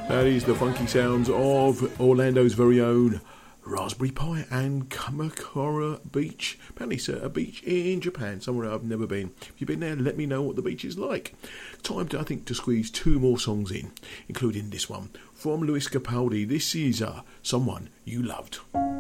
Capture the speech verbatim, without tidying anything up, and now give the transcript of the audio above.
That is the funky sounds of Orlando's very own Raspberry Pi and Kamakura Beach. Apparently it's a beach in Japan, somewhere I've never been. If you've been there, let me know what the beach is like. Time, to, I think, to squeeze two more songs in, including this one from Lewis Capaldi. This is uh, Someone You Loved.